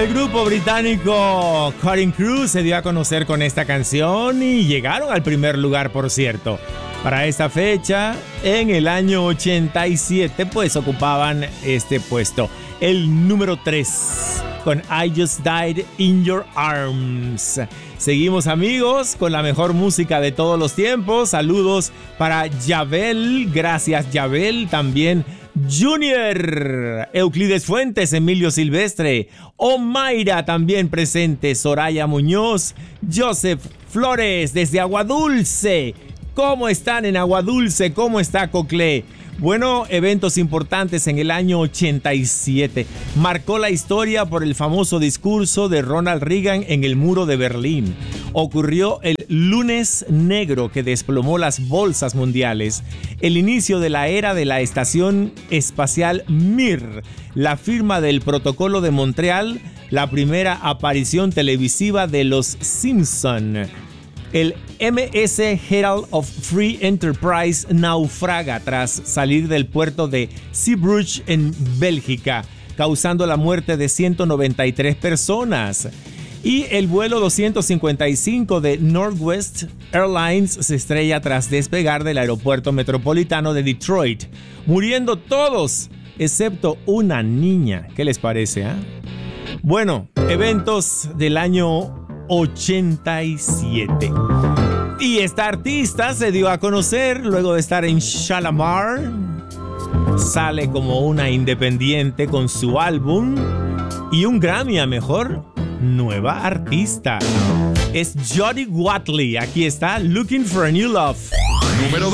El grupo británico Cutting Crew se dio a conocer con esta canción y llegaron al primer lugar, por cierto. Para esta fecha, en el año 87, pues ocupaban este puesto, el número 3, con I Just Died in Your Arms. Seguimos, amigos, con la mejor música de todos los tiempos. Saludos para Yabel, gracias Yabel, también Junior, Euclides Fuentes, Emilio Silvestre, Omaira también presente, Soraya Muñoz, Joseph Flores desde Aguadulce. ¿Cómo están en Aguadulce? ¿Cómo está Coclé? Bueno, eventos importantes en el año 87. Marcó la historia por el famoso discurso de Ronald Reagan en el muro de Berlín. Ocurrió el lunes negro que desplomó las bolsas mundiales. El inicio de la era de la estación espacial Mir. La firma del Protocolo de Montreal. La primera aparición televisiva de Los Simpson. El MS Herald of Free Enterprise naufraga tras salir del puerto de Zeebrugge en Bélgica, causando la muerte de 193 personas. Y el vuelo 255 de Northwest Airlines se estrella tras despegar del aeropuerto metropolitano de Detroit, muriendo todos, excepto una niña. ¿Qué les parece? Bueno, eventos del año 87. Y esta artista se dio a conocer luego de estar en Shalamar. Sale como una independiente con su álbum y un Grammy a Mejor Nueva Artista. Es Jody Watley. Aquí está, Looking for a New Love. Número